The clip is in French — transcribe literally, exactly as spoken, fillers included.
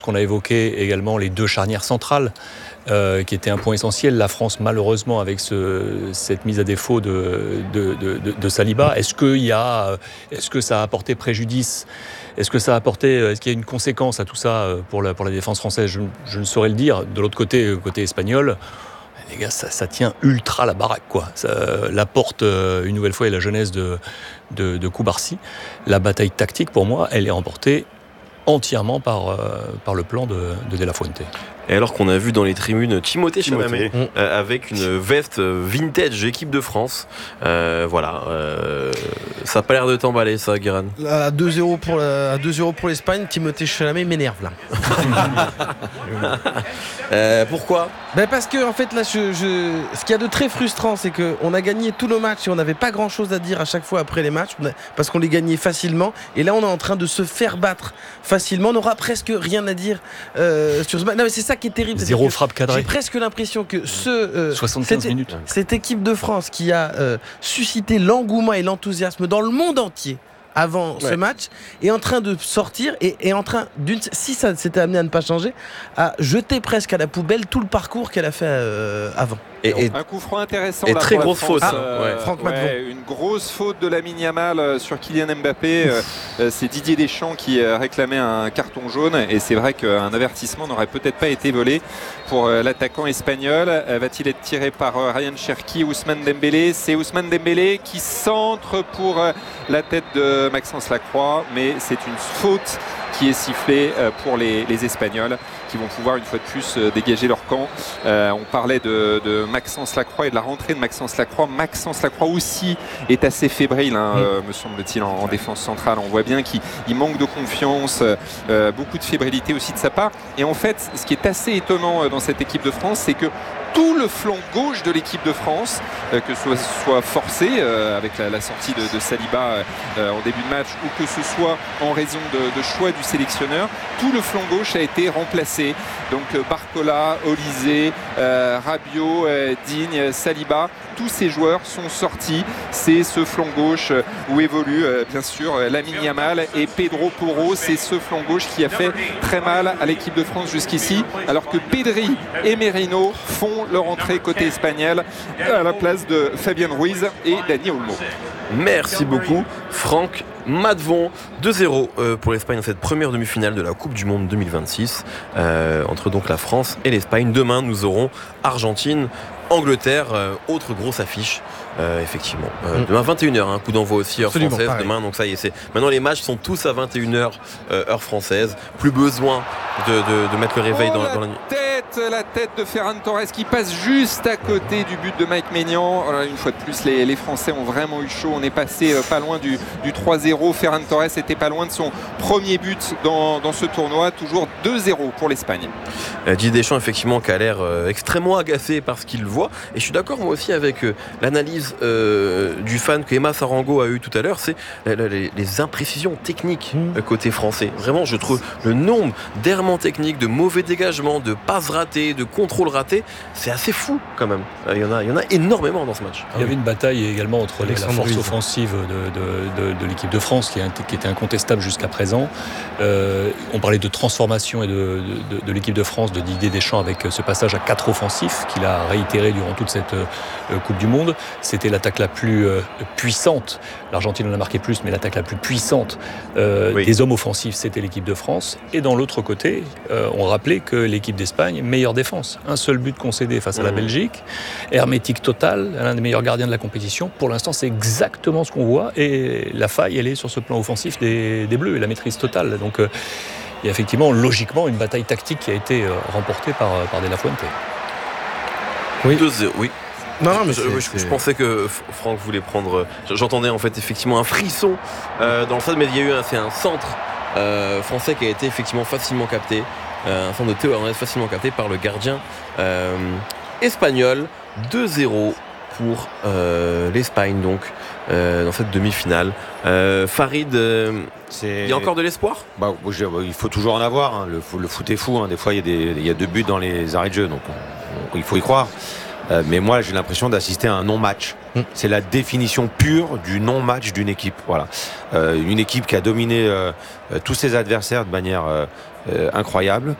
qu'on a évoqué également les deux charnières centrales, euh, qui étaient un point essentiel. La France, malheureusement, avec ce, cette mise à défaut de, de, de, de, de Saliba, est-ce que, y a, est-ce que ça a apporté préjudice ? Est-ce que ça a apporté, est-ce qu'il y a une conséquence à tout ça pour la, pour la défense française ? je, je ne saurais le dire. De l'autre côté, côté espagnol, les gars, ça, ça tient ultra la baraque, quoi. Ça, la porte, une nouvelle fois, et la jeunesse de, de, de Koubarsi. La bataille tactique, pour moi, elle est remportée entièrement par, euh, par le plan de, de De La Fuente. Et alors qu'on a vu dans les tribunes Timothée Chalamet euh, avec une veste vintage équipe de France, euh, voilà, euh, ça n'a pas l'air de t'emballer ça, Guérin. À deux zéro pour, la, à deux zéro pour l'Espagne, Timothée Chalamet m'énerve là. euh, pourquoi ? Ben parce que en fait là, je, je... ce qu'il y a de très frustrant, c'est qu'on a gagné tous nos matchs et on n'avait pas grand chose à dire à chaque fois après les matchs, parce qu'on les gagnait facilement. Et là, on est en train de se faire battre facilement. On n'aura presque rien à dire euh, sur ce match. Non, mais c'est ça qui est terrible. Zéro frappe cadrée. J'ai presque l'impression que ce euh, soixante-quinze cette, minutes. cette équipe de France qui a euh, suscité l'engouement et l'enthousiasme dans le monde entier avant ouais. ce match est en train de sortir et est en train d'une, si ça s'était amené à ne pas changer, à jeter presque à la poubelle tout le parcours qu'elle a fait euh, avant. Et, et un coup franc intéressant et là, très pour grosse faute. Ah, euh, Franck ouais, une grosse faute de Lamine Yamal sur Kylian Mbappé. euh, c'est Didier Deschamps qui euh, réclamait un carton jaune et c'est vrai qu'un avertissement n'aurait peut-être pas été volé pour euh, l'attaquant espagnol. Euh, va-t-il être tiré par euh, Ryan Cherki, Ousmane Dembélé? C'est Ousmane Dembélé qui centre pour euh, la tête de Maxence Lacroix, mais c'est une faute qui est sifflée euh, pour les, les Espagnols qui vont pouvoir une fois de plus euh, dégager leur camp. Euh, on parlait de, de Maxence Lacroix et de la rentrée de Maxence Lacroix. Maxence Lacroix aussi est assez fébrile, hein, euh, me semble-t-il, en, en défense centrale. On voit bien qu'il il manque de confiance, euh, beaucoup de fébrilité aussi de sa part. Et en fait, ce qui est assez étonnant dans cette équipe de France, c'est que tout le flanc gauche de l'équipe de France, euh, que ce soit, soit forcé euh, avec la, la sortie de, de Saliba euh, en début de match ou que ce soit en raison de, de choix du sélectionneur, tout le flanc gauche a été remplacé. Donc euh, Barcola, Olysée, euh, Rabiot, euh, Digne, Saliba, tous ces joueurs sont sortis. C'est ce flanc gauche où évolue euh, bien sûr Lamine Yamal et Pedro Porro. C'est ce flanc gauche qui a fait très mal à l'équipe de France jusqu'ici, alors que Pedri et Merino font leur entrée côté espagnol à la place de Fabien Ruiz et Dani Olmo. Merci beaucoup Franck Madvon. Deux zéro euh, pour l'Espagne dans cette première demi-finale de la Coupe du Monde deux mille vingt-six euh, entre donc la France et l'Espagne. Demain nous aurons Argentine Angleterre, euh, autre grosse affiche, euh, effectivement. Euh, mmh. Demain vingt et une heures, un hein, coup d'envoi aussi, heure Absolument, française. Pareil. Demain, donc ça y est, c'est. Maintenant les matchs sont tous à vingt et une heures, euh, heure française. Plus besoin de, de, de mettre le réveil oh, dans, la, dans la nuit. Tête, la tête de Ferran Torres qui passe juste à côté du but de Mike Maignan. Alors, une fois de plus, les, les Français ont vraiment eu chaud. On est passé euh, pas loin du, du trois zéro. Ferran Torres était pas loin de son premier but dans, dans ce tournoi. Toujours deux zéro pour l'Espagne. Euh, Didier Deschamps, effectivement, qui a l'air euh, extrêmement agacé par ce qu'il voit. Et je suis d'accord moi aussi avec euh, l'analyse euh, du fan que Emma Sarango a eu tout à l'heure, c'est euh, les, les imprécisions techniques euh, côté français. Vraiment, je trouve le nombre d'errements techniques, de mauvais dégagements, de passes ratées, de contrôles ratés, c'est assez fou quand même. Il y en a, il y en a énormément dans ce match. Il y avait une bataille également entre les, la force offensive de, de, de, de l'équipe de France qui, a, qui était incontestable jusqu'à présent. Euh, on parlait de transformation et de, de, de l'équipe de France, de Didier Deschamps avec ce passage à quatre offensifs qu'il a réitéré durant toute cette euh, Coupe du Monde. C'était l'attaque la plus euh, puissante. L'Argentine en a marqué plus, mais l'attaque la plus puissante euh, oui. des hommes offensifs, c'était l'équipe de France. Et dans l'autre côté, euh, on rappelait que l'équipe d'Espagne, meilleure défense. Un seul but concédé face à la Belgique. Hermétique totale, l'un des meilleurs gardiens de la compétition. Pour l'instant, c'est exactement ce qu'on voit. Et la faille, elle est sur ce plan offensif des, des Bleus, et la maîtrise totale. Donc, euh, il y a effectivement, logiquement, une bataille tactique qui a été euh, remportée par, par De La Fuente. Oui. deux zéro, oui. Non, non, mais je, je, je pensais que Franck voulait prendre. J'entendais en fait effectivement un frisson euh, dans le stade, mais il y a eu un, c'est un centre euh, français qui a été effectivement facilement capté, euh, un centre de Théo Hernandez facilement capté par le gardien euh, espagnol. deux zéro pour euh, l'Espagne donc euh, dans cette demi-finale. Euh, Farid, euh, il y a encore de l'espoir ? Bah, je, il faut toujours en avoir. Hein. Le, le foot est fou. Hein. Des fois, il y a des, il y a deux buts dans les arrêts de jeu, donc on, on, il faut y croire. Euh, mais moi, j'ai l'impression d'assister à un non-match. Mmh. C'est la définition pure du non-match d'une équipe. Voilà. Euh, une équipe qui a dominé euh, tous ses adversaires de manière euh, euh, incroyable.